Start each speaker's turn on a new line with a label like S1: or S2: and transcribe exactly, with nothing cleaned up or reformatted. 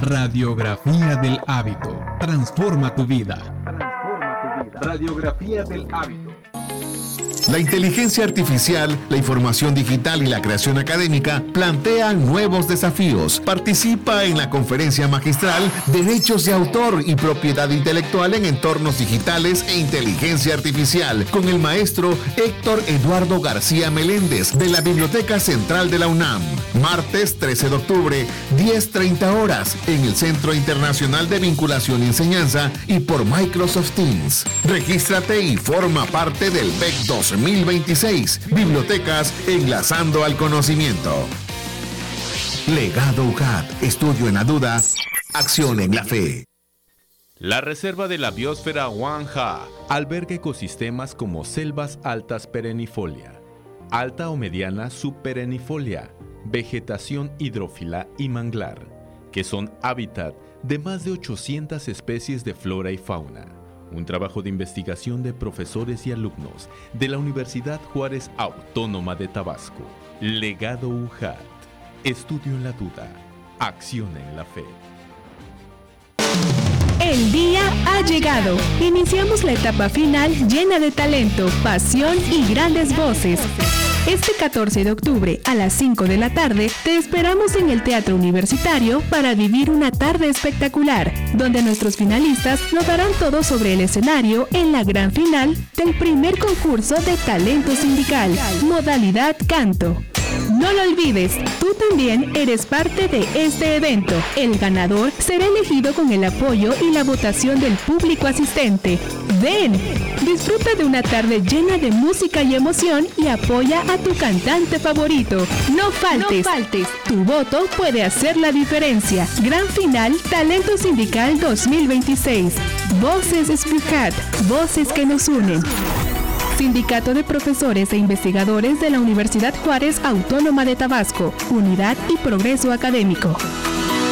S1: Radiografía del hábito. Transforma tu vida. Transforma tu vida. Radiografía del hábito.
S2: La inteligencia artificial, la información digital y la creación académica plantean nuevos desafíos. Participa en la conferencia magistral Derechos de Autor y Propiedad Intelectual en Entornos Digitales e Inteligencia Artificial con el maestro Héctor Eduardo García Meléndez de la Biblioteca Central de la UNAM. Martes trece de octubre, diez treinta horas, en el Centro Internacional de Vinculación y Enseñanza y por Microsoft Teams. Regístrate y forma parte del B E C dos mil veintiséis. Bibliotecas enlazando al conocimiento. Legado U J A T. Estudio en la duda. Acción en la fe.
S3: La Reserva de la Biosfera Huanja alberga ecosistemas como selvas altas perennifolia, alta o mediana subperennifolia, vegetación hidrófila y manglar, que son hábitat de más de ochocientas especies de flora y fauna. Un trabajo de investigación de profesores y alumnos de la Universidad Juárez Autónoma de Tabasco. Legado U J A T. Estudio en la duda. Acción en la fe.
S4: El día ha llegado. Iniciamos la etapa final llena de talento, pasión y grandes voces. Este catorce de octubre a las cinco de la tarde te esperamos en el Teatro Universitario para vivir una tarde espectacular, donde nuestros finalistas nos darán todo sobre el escenario en la gran final del primer concurso de talento sindical, modalidad canto. No lo olvides, tú también eres parte de este evento. El ganador será elegido con el apoyo y la votación del público asistente. Ven, disfruta de una tarde llena de música y emoción y apoya a tu cantante favorito. No faltes, no faltes. Tu voto puede hacer la diferencia. Gran final Talento Sindical dos mil veintiséis. Voces Espucat, voces que nos unen. Sindicato de Profesores e Investigadores de la Universidad Juárez Autónoma de Tabasco, Unidad y Progreso Académico.